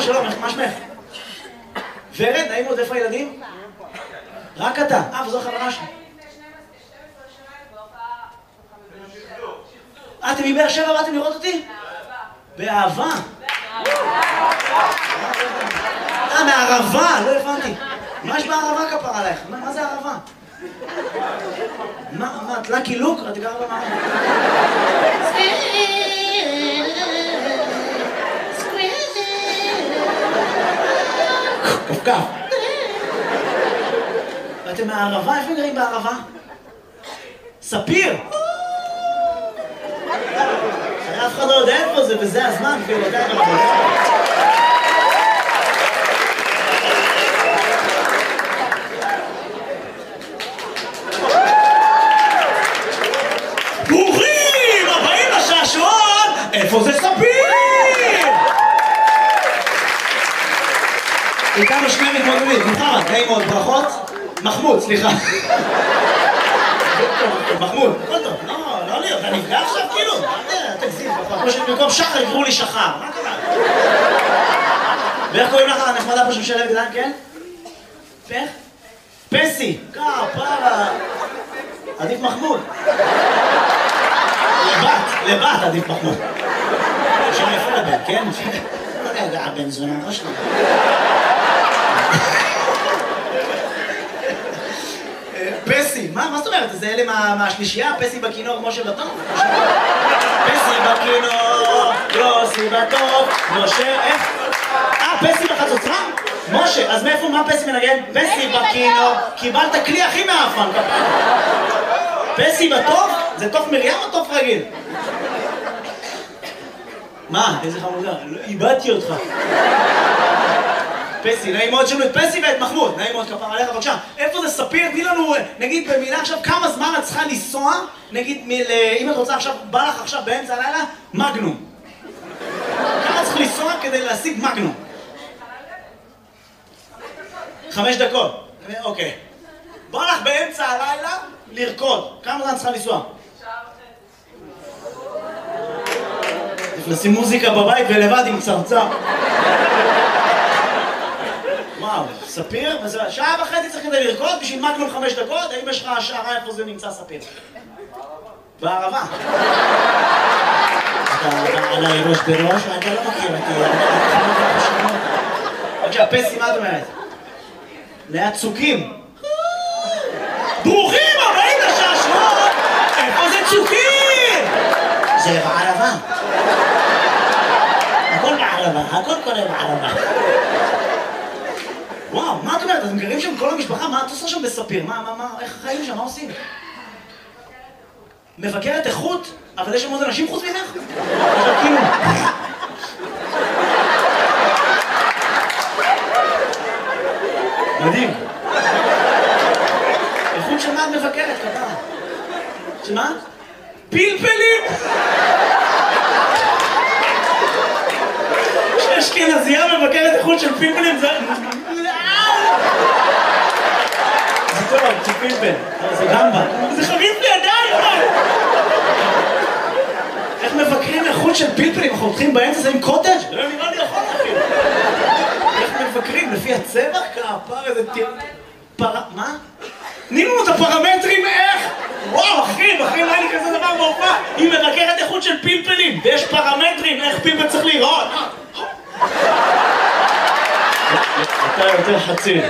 שלום, מה שמך? ורד, נעים עוד, איפה הילדים? רק אתה. וזו חברה שלי. אתם מבאר שבע באתם לראות אותי? באהבה. מערבה, לא הבנתי. מה יש בערבה כפר עלייך? מה זה ערבה? מה, את לקי לוק? את גרה במערבה. כפכף. ואתם מהערבה? איפה גרים בערבה? ספיר! אף אחד לא יודע איפה זה, וזה הזמן, כאילו, אתה יודע. ברוכים הבאים לשעשועון! איפה זה ספיר? איתנו שני מתמודדים, מוחמד, נעים מאוד, ברכות. מחמוד, סליחה. מחמוד, הכל טוב, לא להיות, אתה נפגע עכשיו כאילו? תגזים, במקום שחר יקראו לי שחר, מה קרה? ואיך קוראים לך הנחמדה פה שמשלבת גדן, כן? פך? פסי, כפרה. עדיף מחמוד. לבת עדיף מחמוד. שם יפה לבן, כן? רגע, הבן זונה ראש לי. פסי, מה זאת אומרת? זה אלה מהשלישייה? פסי בכינור, משה בטוב? פסי בכינור, יוסי בטוב, משה, איך? פסי בחצוצרה? משה, אז מאיפה, מה פסי מנגן? פסי בכינור, קיבלת כלי הכי מאפן, פסי בטוב? זה תוף מרים או תוף רגיל? מה? איזה חמודה, איבדתי אותך. פסי, נעים מאוד שלנו את פסי ואת מחמוד, נעים מאוד כפר עליך, בבקשה. איפה זה ספיר? תני לנו, נגיד במילה עכשיו, כמה זמן את צריכה לנסוע, נגיד, אם את רוצה עכשיו, בא לך עכשיו באמצע הלילה, מגנום. כמה צריך לנסוע כדי להשיג מגנום? 5 דקות. אוקיי. בא לך באמצע הלילה לרקוד. כמה זמן צריכה לנסוע? לשים מוזיקה בבית ולבד עם צרצר. וואו, ספיר? שעה וחצי צריך כדי לרקוד בשביל מגנום 5 דקות? האם יש לך השערה איפה זה נמצא ספיר? בערבה. אתה עליי ראש בראש, אתה לא מכיר אותי. בבקשה, פסי, מה את אומרת? ליד צוקים. ברוכים הבאים לשעשועון! איפה זה צוקים? זה בערבה. הכל בערבה, הכל קורה בערבה. וואו, מה את אומרת? אתם גרים שם כל המשפחה? מה את עושה שם בספיר? איך החיים שם? מה עושים? מבקרת איכות? אבל יש שם עוד אנשים חוץ ממך? כאילו... מדהים. איכות של מה את מבקרת, כתב? שמה? פלפלים! אשכנזייה מבקרת איכות של פלפלים, זה... זה טוב, זה פלפל, זה גמבה. זה חריף לידיים! איך מבקרים איכות של פלפלים? אנחנו הולכים באמצע, זה עם קוטג'? לא נראה לי יכול להכין. איך מבקרים? לפי הצבע? כפר, איזה טיר... מה? תני לנו את הפרמטרים איך? וואו, אחי, לא היה לי כזה דבר בהופעה. היא מבקרת איכות של פלפלים, ויש פרמטרים איך פלפל צריך להיראות. אתה יותר חצי.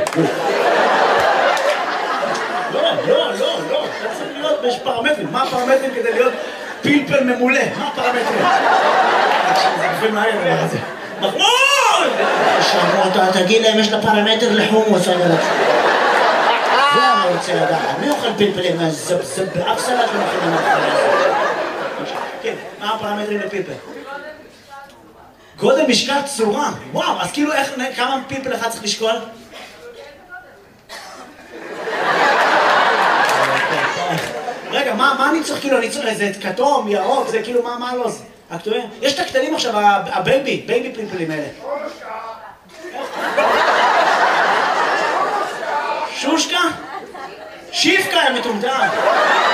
לא, אתה צריך להיות, יש פרמטרים. מה הפרמטרים כדי להיות פלפל ממולא? מה הפרמטרים? זה גופים מהר דבר הזה. מחמוד! שמעו, תגיד להם, יש לה פרמטר לחומוס, אני רוצה. זה אני רוצה לדעת. מי אוכל פלפלים? זה באף סלט לא אוכלים אחרי. כן, מה הפרמטרים לפלפל? גודל, משקל, צורה. וואו, אז כאילו כמה פלפל אחד צריך לשקול? רגע, מה אני צריך כאילו? אני צריך איזה כתום, ירוק, זה כאילו מה לא זה? יש את הקטנים עכשיו, הבייבי פלפלים האלה. שושקה? שיפקה, יא מטומטם.